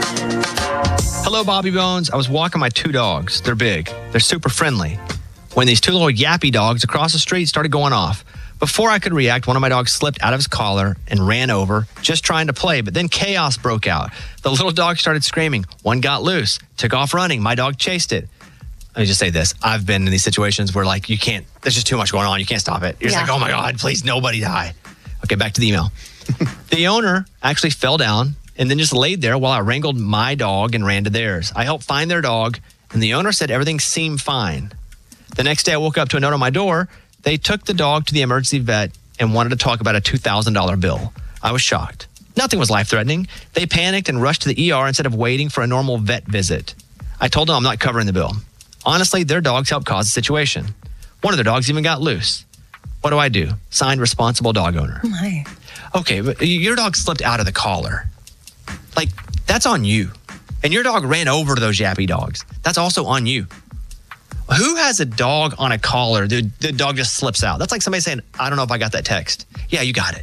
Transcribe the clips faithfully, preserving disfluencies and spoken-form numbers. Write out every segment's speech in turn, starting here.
Hello, Bobby Bones. I was walking my two dogs. They're big. They're super friendly. When these two little yappy dogs across the street started going off. Before I could react, one of my dogs slipped out of his collar and ran over, just trying to play. But then chaos broke out. The little dog started screaming. One got loose, took off running. My dog chased it. Let me just say this. I've been in these situations where, like, you can't, there's just too much going on. You can't stop it. You're Yeah. just like, oh my God, please, nobody die. Okay, back to the email. The owner actually fell down and then just laid there while I wrangled my dog and ran to theirs. I helped find their dog, and the owner said everything seemed fine. The next day, I woke up to a note on my door. They took the dog to the emergency vet and wanted to talk about a two thousand dollars bill. I was shocked. Nothing was life-threatening. They panicked and rushed to the E R instead of waiting for a normal vet visit. I told them I'm not covering the bill. Honestly, their dogs helped cause the situation. One of their dogs even got loose. What do I do? Signed, responsible dog owner. Oh my. Okay, but your dog slipped out of the collar. Like, that's on you. And your dog ran over to those yappy dogs. That's also on you. Who has a dog on a collar? The, the dog just slips out. That's like somebody saying, I don't know if I got that text. Yeah, you got it.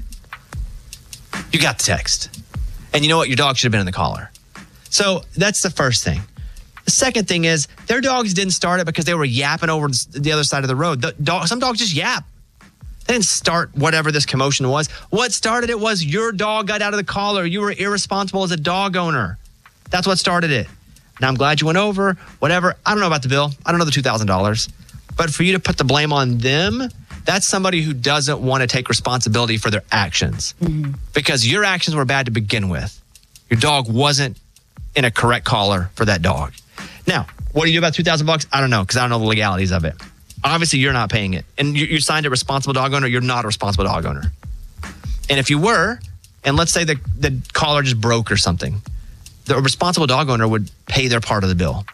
You got the text. And you know what? Your dog should have been in the collar. So that's the first thing. The second thing is their dogs didn't start it because they were yapping over the other side of the road. The dog, some dogs just yap. They didn't start whatever this commotion was. What started it was your dog got out of the collar. You were irresponsible as a dog owner. That's what started it. Now, I'm glad you went over, whatever. I don't know about the bill. I don't know the two thousand dollars. But for you to put the blame on them, that's somebody who doesn't want to take responsibility for their actions. Mm-hmm. Because your actions were bad to begin with. Your dog wasn't in a correct collar for that dog. Now, what do you do about two thousand bucks? I don't know, because I don't know the legalities of it. Obviously, you're not paying it. And you, you signed a responsible dog owner. You're not a responsible dog owner. And if you were, and let's say the, the collar just broke or something, the responsible dog owner would pay their part of the bill.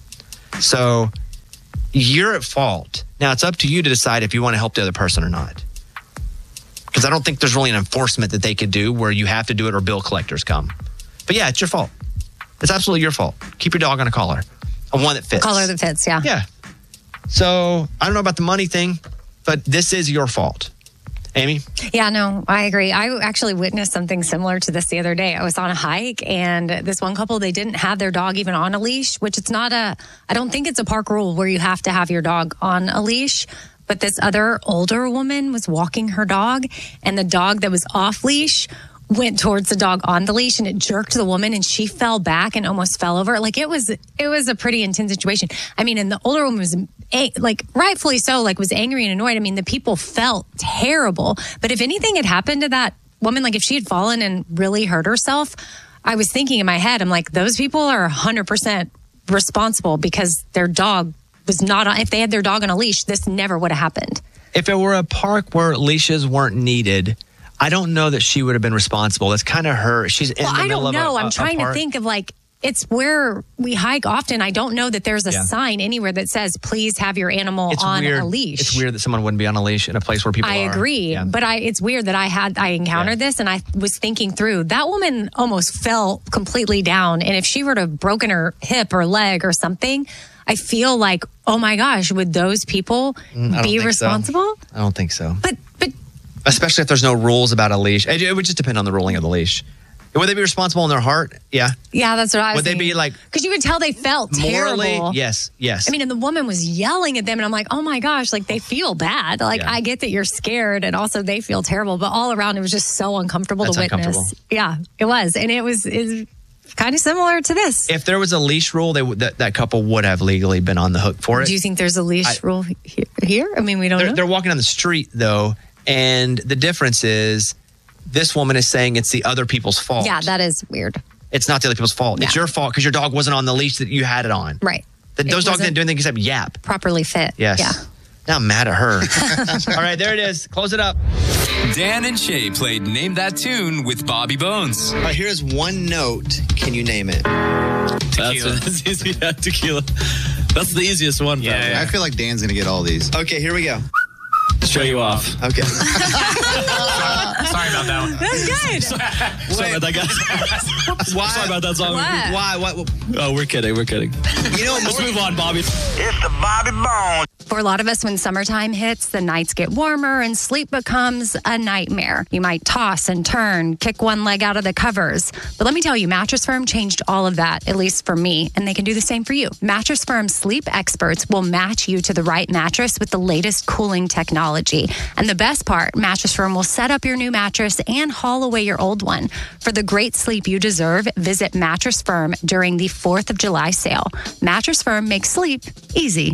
So you're at fault. Now, it's up to you to decide if you want to help the other person or not. Because I don't think there's really an enforcement that they could do where you have to do it or bill collectors come. But yeah, it's your fault. It's absolutely your fault. Keep your dog on a collar. A one that fits. A collar that fits, yeah. Yeah. So I don't know about the money thing, but this is your fault. Amy? Yeah, no, I agree. I actually witnessed something similar to this the other day. I was on a hike and this one couple, they didn't have their dog even on a leash, which it's not a, I don't think it's a park rule where you have to have your dog on a leash. But this other older woman was walking her dog and the dog that was off leash went towards the dog on the leash and it jerked the woman and she fell back and almost fell over. Like it was, it was a pretty intense situation. I mean, and the older woman was like rightfully so, like was angry and annoyed. I mean, the people felt terrible, but if anything had happened to that woman, like if she had fallen and really hurt herself, I was thinking in my head, I'm like, those people are one hundred percent responsible because their dog was not on, if they had their dog on a leash, this never would have happened. If it were a park where leashes weren't needed, I don't know that she would have been responsible. That's kind of her. She's in well, the I middle don't know. of a, I'm a, trying a to think of like, it's where we hike often. I don't know that there's a Yeah. sign anywhere that says, please have your animal It's on weird. a leash. It's weird that someone wouldn't be on a leash in a place where people I are. agree. Yeah. But I, it's weird that I had, I encountered Yeah. this and I was thinking through that woman almost fell completely down. And if she were to have broken her hip or leg or something, I feel like, oh my gosh, would those people Mm, I don't be think so. responsible? I don't think so. But, but Especially if there's no rules about a leash. It, it would just depend on the ruling of the leash. Would they be responsible in their heart? Yeah. yeah, that's what I was Would they be thinking. like Because you could tell they felt morally? terrible. Yes, yes. I mean, and the woman was yelling at them, and I'm like, oh my gosh, like they feel bad. Like Yeah. I get that you're scared, and also they feel terrible, but all around it was just so uncomfortable That's to witness. uncomfortable. Yeah, it was, and it was is kind of similar to this. if there was a leash rule, they would, that, that couple would have legally been on the hook for it. Do you think there's a leash I- rule he- here? I mean, we don't They're, know. they're walking down the street, though, and the difference is this woman is saying it's the other people's fault. Yeah, that is weird. It's not the other people's fault. It's Yeah. your fault because your dog wasn't on the leash that you had it on. Right. Th- It those dogs wasn't didn't do anything except yap. properly fit. Yes. Yeah. Now I'm mad at her. All right, there it is. Close it up. Dan and Shay played Name That Tune with Bobby Bones. All right, here's one note. Can you name it? Tequila. That's, that's easy. Yeah, tequila. That's the easiest one. Yeah, probably. I feel like Dan's gonna get all these. Okay, here we go. Show you off. Okay. Sorry about that one. That's good. Sorry about that, guys. Why? Sorry about that song. What? Why? What? what- Oh, we're kidding. We're kidding. You know what? Let's move on, Bobby. It's the Bobby Bones. For a lot of us, when summertime hits, the nights get warmer and sleep becomes a nightmare. You might toss and turn, kick one leg out of the covers. But let me tell you, Mattress Firm changed all of that, at least for me, and they can do the same for you. Mattress Firm's sleep experts will match you to the right mattress with the latest cooling technology. And the best part, Mattress Firm will set up your new mattress and haul away your old one. For the great sleep you deserve, visit Mattress Firm during the fourth of July sale. Mattress Firm makes sleep easy.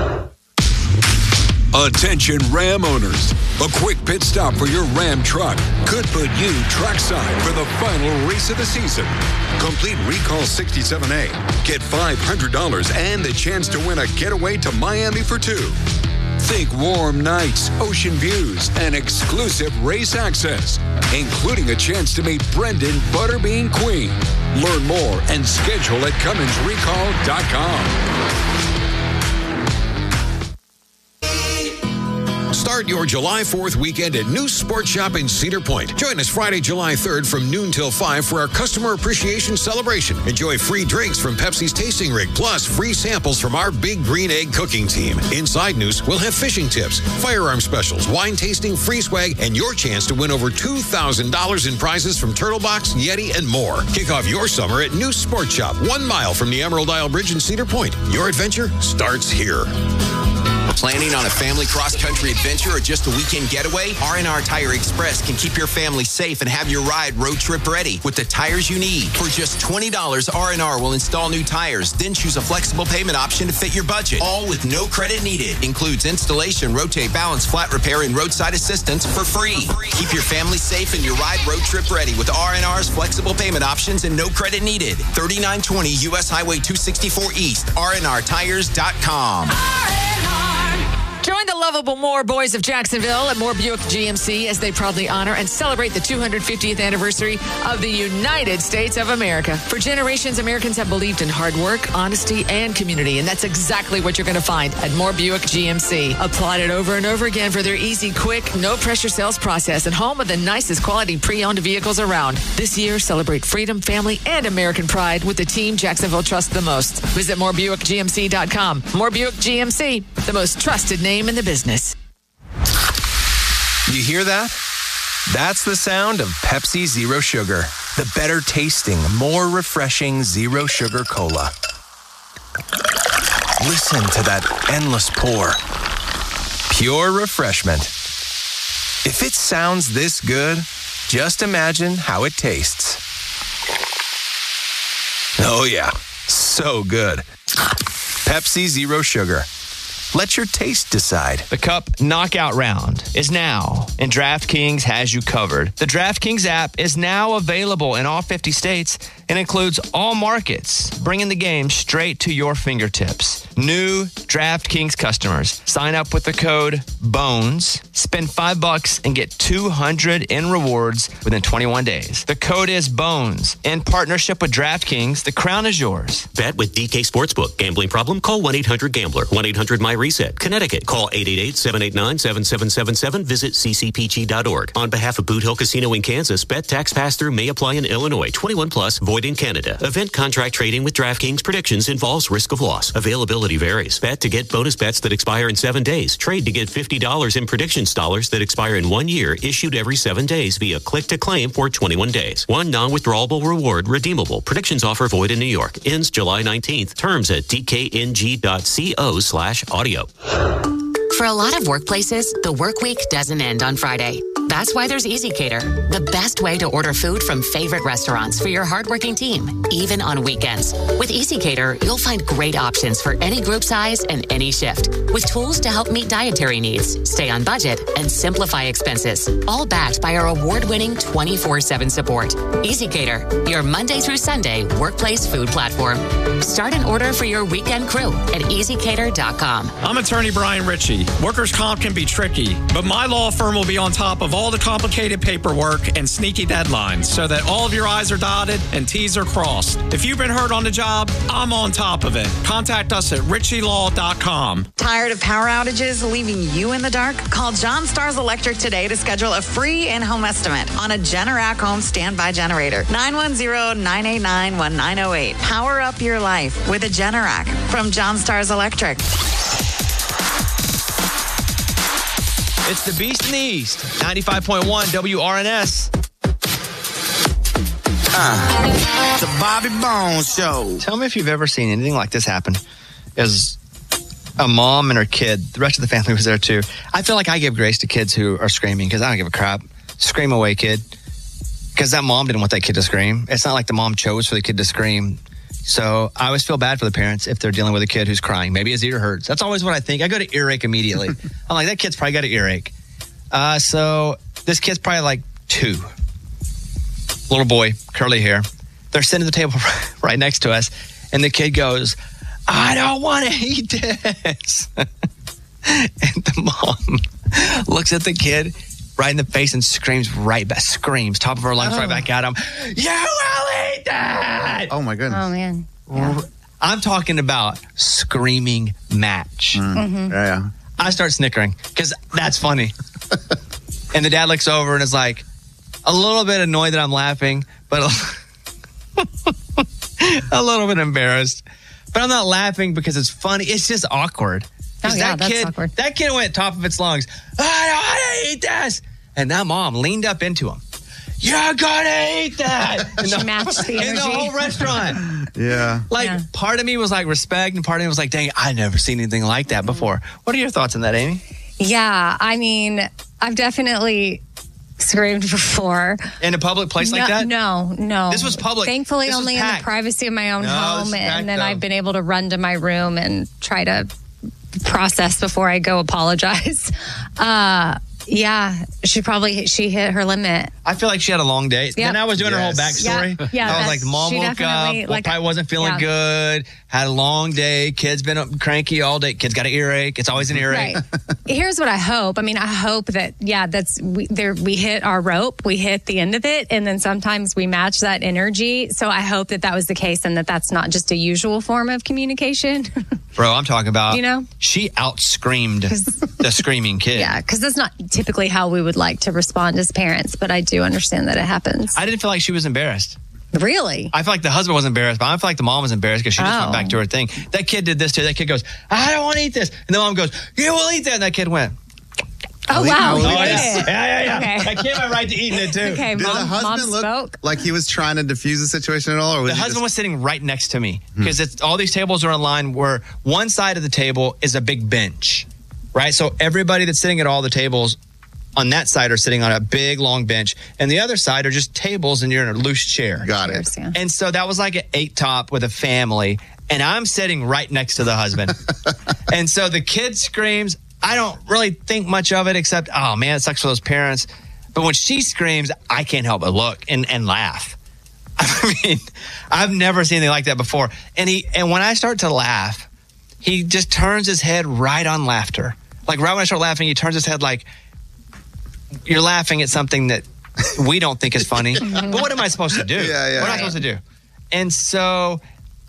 Attention Ram owners. A quick pit stop for your Ram truck could put you trackside for the final race of the season. Complete Recall sixty-seven A. Get five hundred dollars and the chance to win a getaway to Miami for two. Think warm nights, ocean views, and exclusive race access, including a chance to meet Brendan Butterbean Queen. Learn more and schedule at Cummins Recall dot com. Start your July fourth weekend at New Sports Shop in Cedar Point. Join us Friday, July third from noon till five for our Customer Appreciation Celebration. Enjoy free drinks from Pepsi's Tasting Rig, plus free samples from our Big Green Egg cooking team. Inside News, we'll have fishing tips, firearm specials, wine tasting, free swag, and your chance to win over two thousand dollars in prizes from Turtle Box, Yeti, and more. Kick off your summer at New Sports Shop, one mile from the Emerald Isle Bridge in Cedar Point. Your adventure starts here. Planning on a family cross-country adventure or just a weekend getaway? R and R Tire Express can keep your family safe and have your ride road trip ready with the tires you need. For just twenty dollars, R and R will install new tires, then choose a flexible payment option to fit your budget. All with no credit needed. Includes installation, rotate, balance, flat repair, and roadside assistance for free. Keep your family safe and your ride road trip ready with R and R's flexible payment options and no credit needed. thirty-nine twenty U S Highway two sixty-four East, R and R tires dot com. Join the lovable Moore Boys of Jacksonville at Moore Buick G M C as they proudly honor and celebrate the two hundred fiftieth anniversary of the United States of America. For generations, Americans have believed in hard work, honesty, and community, and that's exactly what you're going to find at Moore Buick G M C. Applauded over and over again for their easy, quick, no-pressure sales process and home of the nicest quality pre-owned vehicles around. This year, celebrate freedom, family, and American pride with the team Jacksonville trusts the most. Visit Moore Buick G M C dot com. Moore Buick G M C, the most trusted name in the business. You hear that? That's the sound of Pepsi Zero Sugar, the better tasting, more refreshing zero sugar cola. Listen to that endless pour. Pure refreshment. If it sounds this good, just imagine how it tastes. Oh yeah, so good. Pepsi Zero Sugar. Let your taste decide. The Cup Knockout Round is now, and DraftKings has you covered. The DraftKings app is now available in all fifty states and includes all markets, bringing the game straight to your fingertips. New DraftKings customers sign up with the code BONES, spend five bucks and get two hundred in rewards within twenty-one days. The code is BONES. In partnership with DraftKings, the crown is yours. Bet with D K Sportsbook. Gambling problem? Call one eight hundred gambler. one eight hundred my reset. Connecticut. Call eight eight eight, seven eight nine, seven seven seven seven. Visit c c p g dot org. On behalf of Boot Hill Casino in Kansas, bet tax pass-through may apply in Illinois. twenty-one plus, void in Canada. Event contract trading with DraftKings predictions involves risk of loss. Availability varies. Bet to get bonus bets that expire in seven days. Trade to get fifty dollars in predictions dollars that expire in one year, issued every seven days via click to claim for twenty-one days. One non-withdrawable reward redeemable. Predictions offer void in New York. Ends July nineteenth. Terms at d k n g dot co slash audio. For a lot of workplaces, the work week doesn't end on Friday. That's why there's EasyCater, the best way to order food from favorite restaurants for your hardworking team, even on weekends. With EasyCater, you'll find great options for any group size and any shift, with tools to help meet dietary needs, stay on budget, and simplify expenses, all backed by our award-winning twenty-four seven support. EasyCater, your Monday through Sunday workplace food platform. Start an order for your weekend crew at easy cater dot com. I'm attorney Brian Ritchie. Workers' comp can be tricky, but my law firm will be on top of all the complicated paperwork and sneaky deadlines so that all of your I's are dotted and T's are crossed. If you've been hurt on the job, I'm on top of it. Contact us at ritchie law dot com. Tired of power outages leaving you in the dark? Call John Stars Electric today to schedule a free in-home estimate on a Generac home standby generator. nine one zero, nine eight nine, one nine zero eight. Power up your life with a Generac from John Stars Electric. It's the Beast in the East. ninety-five point one W R N S. Uh, the Bobby Bones Show. Tell me if you've ever seen anything like this happen. As a mom and her kid, the rest of the family was there too. I feel like I give grace to kids who are screaming because I don't give a crap. Scream away, kid. Because that mom didn't want that kid to scream. It's not like the mom chose for the kid to scream. So I always feel bad for the parents if they're dealing with a kid who's crying. Maybe his ear hurts. That's always what I think. I go to earache immediately. I'm like, that kid's probably got an earache. Uh, so this kid's probably like two. Little boy, curly hair. They're sitting at the table right next to us. And the kid goes, I don't want to eat this. And the mom looks at the kid right in the face and screams right back, screams, top of her lungs, oh. right back at him. You will eat that! Oh, my goodness. Oh, man. Yeah. I'm talking about screaming match. Mm. Mm-hmm. Yeah, yeah. I start snickering because that's funny. And the dad looks over and is like, a little bit annoyed that I'm laughing, but a, a little bit embarrassed. But I'm not laughing because it's funny. It's just awkward. Oh, yeah, that that's kid, awkward. That kid went top of its lungs. I don't want to eat this. And that mom leaned up into him. You're going to eat that. And she the, matched the energy. In the whole restaurant. Yeah. Like, yeah. part of me was like respect, and part of me was like, dang, I've never seen anything like that before. What are your thoughts on that, Amy? Yeah, I mean, I've definitely screamed before. In a public place no, like that? No, no. This was public. Thankfully, this only in the privacy of my own no, home. Packed, and then though. I've been able to run to my room and try to process before I go apologize. Uh, yeah, she probably, she hit her limit. I feel like she had a long day. Yep. Then I was doing yes. her whole backstory. Yeah, yeah, I was like, mom she woke up, definitely, like, probably wasn't feeling yeah. good, had a long day, kid's been up cranky all day, kid's got an earache, it's always an earache. Right. Here's what I hope. I mean, I hope that, yeah, that's, we, there, we hit our rope, we hit the end of it, and then sometimes we match that energy. So I hope that that was the case and that that's not just a usual form of communication. Bro, I'm talking about, you know, she out-screamed the screaming kid. Yeah, because that's not typically how we would like to respond as parents, but I do understand that it happens. I didn't feel like she was embarrassed. Really? I feel like the husband was embarrassed, but I feel like the mom was embarrassed because she just Oh. went back to her thing. That kid did this too. That kid goes, I don't want to eat this. And the mom goes, you will eat that. And that kid went, Oh, eat- wow. I'll he eat oh, did yeah. it. yeah, yeah, yeah. Okay. That kid went right to eating it too. Okay, Did mom, the husband mom look spoke. like he was trying to diffuse the situation at all? Or was The he husband just- was sitting right next to me because it's all these tables are in line where one side of the table is a big bench, right? So everybody that's sitting at all the tables on that side are sitting on a big long bench, and the other side are just tables, and you're in a loose chair. Got it. Cheers, yeah. And so that was like an eight top with a family, and I'm sitting right next to the husband. And so the kid screams. I don't really think much of it except, oh man, it sucks for those parents. But when she screams, I can't help but look and, and laugh. I mean, I've never seen anything like that before. And he and when I start to laugh, he just turns his head right on laughter. Like right when I start laughing, he turns his head like, you're laughing at something that we don't think is funny. But what am I supposed to do? Yeah, yeah. What am I supposed to do? And so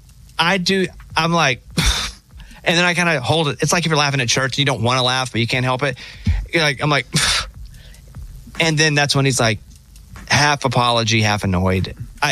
I do, I'm like, and then I kind of hold it. It's like if you're laughing at church and you don't want to laugh, but you can't help it. You're like, I'm like, and then that's when he's like, half apology, half annoyed. I,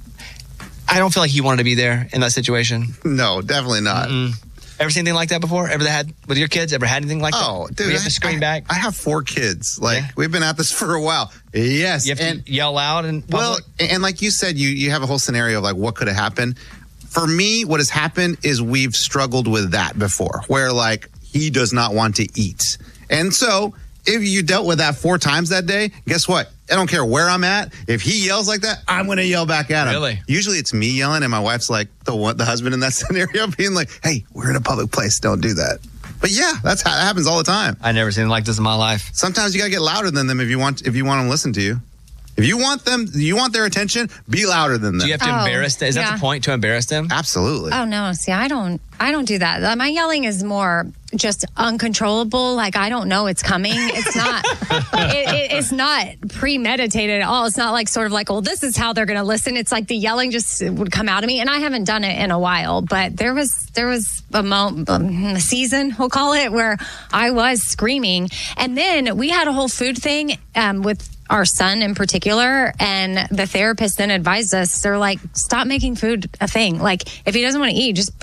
I don't feel like he wanted to be there in that situation. No, definitely not. Mm-mm. Ever seen anything like that before? Ever had with your kids? Ever had anything like that? Oh, dude. Where you have I- to scream I, back. I have four kids. Like, Yeah. we've been at this for a while. Yes. You have and, to yell out and well, and like you said, you, you have a whole scenario of like what could have happened. For me, what has happened is we've struggled with that before, where like he does not want to eat. And so if you dealt with that four times that day, guess what? I don't care where I'm at. If he yells like that, I'm going to yell back at him. Really? Usually it's me yelling, and my wife's like the one, the husband in that scenario being like, hey, we're in a public place. Don't do that. But yeah, that's how it happens all the time. I never seen anything like this in my life. Sometimes you got to get louder than them if you want if you want them to listen to you. If you want them, you want their attention, be louder than them. Do you have to Oh, embarrass them? Is that yeah. the point, to embarrass them? Absolutely. Oh no, see, I don't I don't do that. My yelling is more just uncontrollable. Like I don't know it's coming. It's not it, it, it's not premeditated at all. It's not like sort of like, well, this is how they're gonna listen. It's like the yelling just would come out of me. And I haven't done it in a while, but there was there was a moment um, a season, we'll call it, where I was screaming. And then we had a whole food thing um, with our son in particular, and the therapist then advised us, they're like, stop making food a thing. Like if he doesn't want to eat, just be like,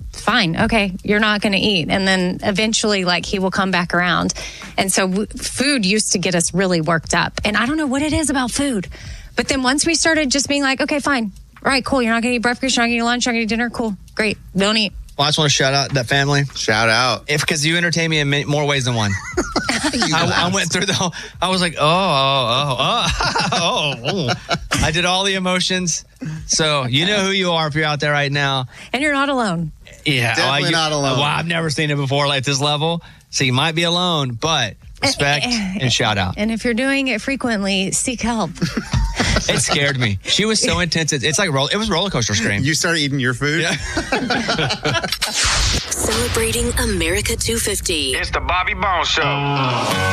fine, okay, you're not going to eat. And then eventually, like, he will come back around. And so w- food used to get us really worked up. And I don't know what it is about food. But then once we started just being like, okay, fine. All right, cool. You're not going to eat breakfast. You're not going to eat lunch. You're not going to eat dinner. Cool. Great. Don't eat. Well, I just want to shout out that family. Shout out. If because you entertain me in many, more ways than one. I, I went through the whole, I was like, oh, oh, oh, oh, oh. I did all the emotions. So you know who you are if you're out there right now. And you're not alone. Yeah. Definitely well, you, not alone. Well, I've never seen it before like this level. So you might be alone, but respect and shout out. And if you're doing it frequently, seek help. It scared me. She was so intense. It's like, roll, it was roller coaster scream. You started eating your food? Yeah. Celebrating America two fifty. It's the Bobby Bones Show.